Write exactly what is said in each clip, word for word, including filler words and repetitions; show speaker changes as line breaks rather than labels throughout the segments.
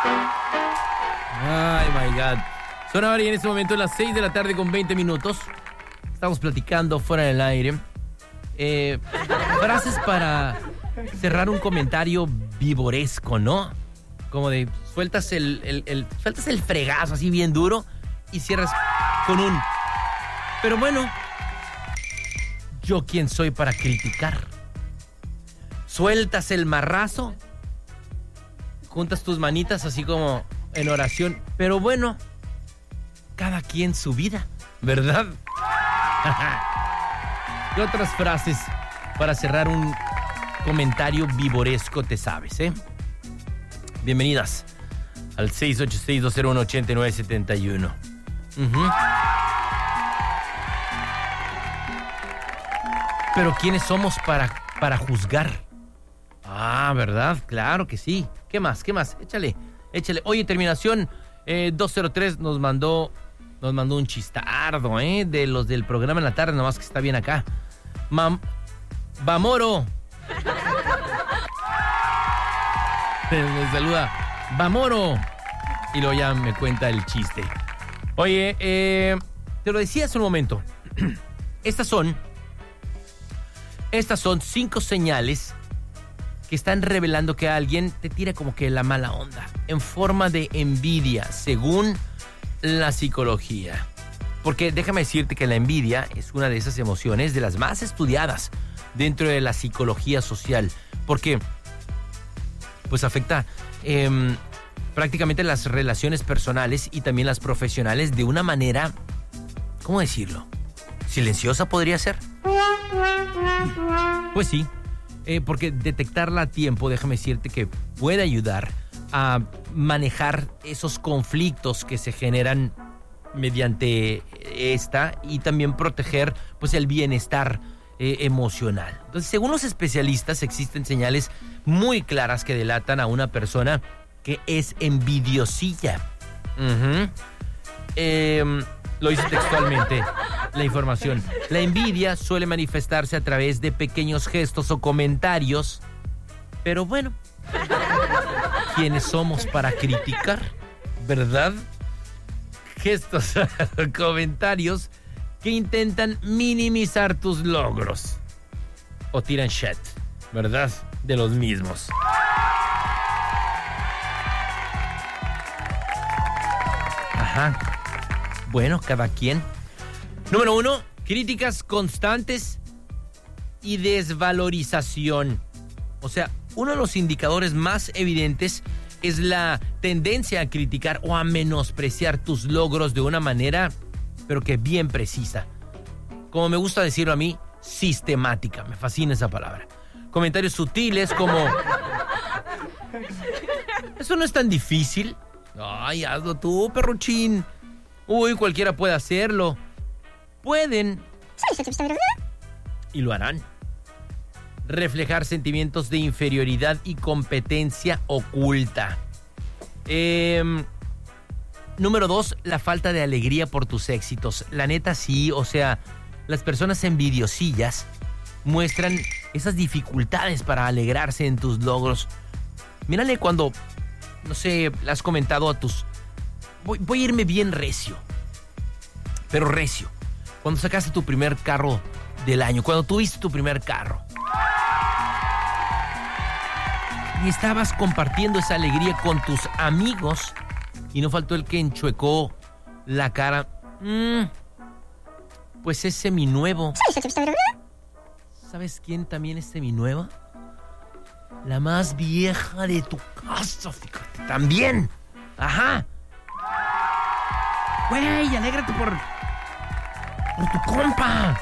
Ay, my God. Son ahora y en este momento las seis de la tarde con veinte minutos. Estamos platicando fuera del aire. Eh, frases para cerrar un comentario vivoresco, ¿no? Como de sueltas el, el, el, sueltas el fregazo así bien duro y cierras con un... Pero bueno, ¿yo quién soy para criticar? Sueltas el marrazo, juntas tus manitas así como en oración. Pero bueno, cada quien su vida, ¿verdad? ¿Qué otras frases para cerrar un comentario vivoresco te sabes, eh? Bienvenidas al seis ocho seis, dos cero uno, ocho nueve siete uno. Uh-huh. Pero ¿quiénes somos para, para juzgar? Ah, ¿verdad? Claro que sí. ¿Qué más? ¿Qué más? Échale, échale. Oye, terminación eh, dos cero tres nos mandó, nos mandó un chistardo, ¿eh? De los del programa en la tarde, nomás que está bien acá. Mam... Vamoro. Me saluda. Vamoro. Y luego ya me cuenta el chiste. Oye, eh, te lo decía hace un momento. Estas son... Estas son cinco señales que están revelando que alguien te tira como que la mala onda, en forma de envidia, según la psicología. Porque déjame decirte que la envidia es una de esas emociones de las más estudiadas dentro de la psicología social, porque pues afecta eh, prácticamente las relaciones personales y también las profesionales de una manera, ¿cómo decirlo? ¿Silenciosa podría ser? Pues sí, eh, porque detectarla a tiempo, déjame decirte que puede ayudar a manejar esos conflictos que se generan mediante esta y también proteger pues el bienestar eh, emocional. Entonces, según los especialistas, existen señales muy claras que delatan a una persona que es envidiosilla. Uh-huh. Eh, lo hice textualmente. La información. La envidia suele manifestarse a través de pequeños gestos o comentarios. Pero bueno, ¿quiénes somos para criticar? ¿Verdad? Gestos o comentarios que intentan minimizar tus logros. O tiran shit, ¿verdad? De los mismos. Ajá. Bueno, cada quien. Número uno, críticas constantes y desvalorización. O sea, uno de los indicadores más evidentes es la tendencia a criticar o a menospreciar tus logros de una manera, pero que bien precisa. Como me gusta decirlo a mí, sistemática. Me fascina esa palabra. Comentarios sutiles como... Eso no es tan difícil. Ay, hazlo tú, perruchín. Uy, cualquiera puede hacerlo. Pueden, y lo harán, reflejar sentimientos de inferioridad y competencia oculta. Eh, número dos, la falta de alegría por tus éxitos. La neta sí, o sea, las personas envidiosillas muestran esas dificultades para alegrarse en tus logros. Mírale cuando, no sé, le has comentado a tus... Voy, voy a irme bien recio, pero recio. Cuando sacaste tu primer carro del año, cuando tuviste tu primer carro. Y estabas compartiendo esa alegría con tus amigos y no faltó el que enchuecó la cara. Mm, pues es seminuevo. ¿Sabes quién también es seminueva? La más vieja de tu casa, fíjate. También. Ajá. Güey, alégrate por... por tu compa.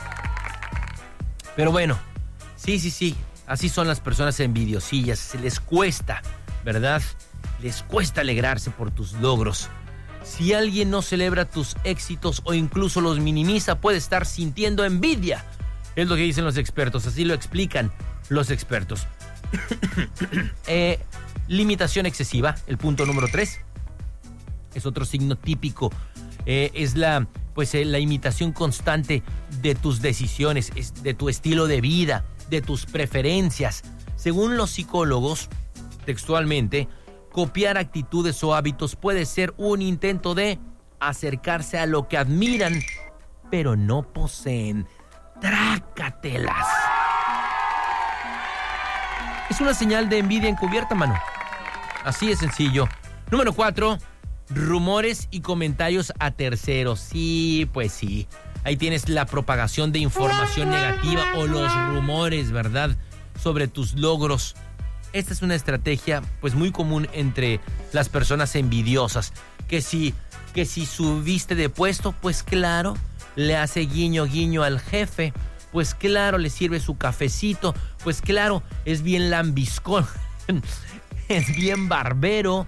Pero bueno, sí, sí, sí. Así son las personas envidiosillas. Se les cuesta, ¿verdad? Les cuesta alegrarse por tus logros. Si alguien no celebra tus éxitos o incluso los minimiza, puede estar sintiendo envidia. Es lo que dicen los expertos. Así lo explican los expertos. eh, limitación excesiva, el punto número tres. Es otro signo típico. Eh, es la... pues eh, la imitación constante de tus decisiones, de tu estilo de vida, de tus preferencias. Según los psicólogos, textualmente, Copiar actitudes o hábitos puede ser un intento de acercarse a lo que admiran, pero no poseen. Trácatelas. Es una señal de envidia encubierta, mano. Así de sencillo. Número cuatro, rumores y comentarios a terceros. Sí, pues sí. Ahí tienes la propagación de información negativa o los rumores, ¿verdad?, sobre tus logros. Esta es una estrategia pues muy común entre las personas envidiosas, que si, que si subiste de puesto, pues claro, le hace guiño guiño al jefe, pues claro, le sirve su cafecito, pues claro, es bien lambiscón, es bien barbero.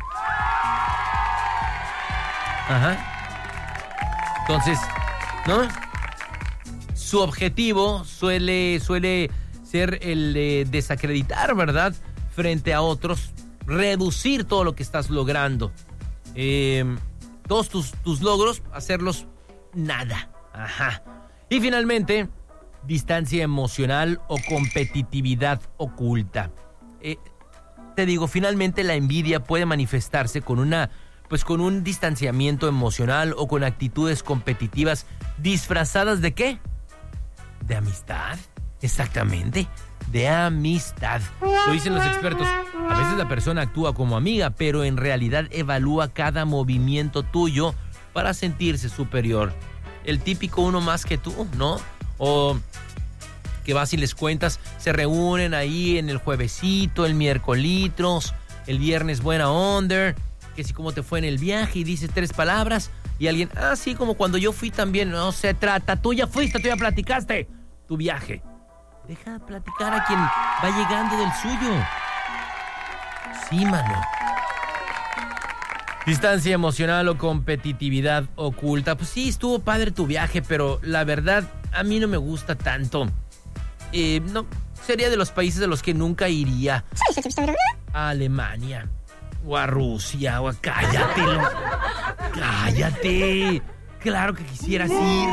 Ajá. Entonces, ¿no? Su objetivo suele, suele ser el de desacreditar, ¿verdad?, frente a otros, reducir todo lo que estás logrando. Eh, todos tus, tus logros, hacerlos nada. Ajá. Y finalmente, distancia emocional o competitividad oculta. Eh, te digo, finalmente la envidia puede manifestarse con una, pues con un distanciamiento emocional o con actitudes competitivas disfrazadas ¿de qué? ¿De amistad? Exactamente, de amistad. Lo dicen los expertos. A veces la persona actúa como amiga, pero en realidad evalúa cada movimiento tuyo para sentirse superior. El típico uno más que tú, ¿no? O que vas y les cuentas, se reúnen ahí en el juevesito, el miércolitos, el viernes buena onda, que si cómo te fue en el viaje y dices tres palabras y alguien, ah, sí, como cuando yo fui también. No se trata, tú ya fuiste, tú ya platicaste tu viaje. Deja de platicar a quien va llegando del suyo. Sí, mano. Distancia emocional o competitividad oculta. Pues sí, estuvo padre tu viaje, pero la verdad, a mí no me gusta tanto. Eh, no, sería de los países de los que nunca iría. A Alemania, o a Rusia, o a... ¡Cállate! Lo... ¡Cállate! Claro que quisieras ir.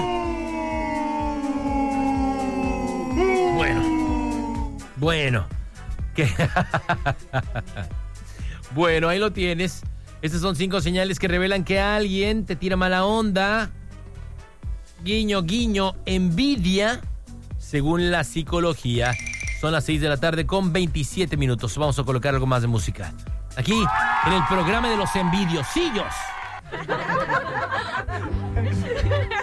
Bueno, bueno, ¿qué? Bueno, ahí lo tienes. Estas son cinco señales que revelan que alguien te tira mala onda. Guiño, guiño, envidia, según la psicología. Son las seis de la tarde con veintisiete minutos. Vamos a colocar algo más de música. Aquí, en el programa de los envidiosillos.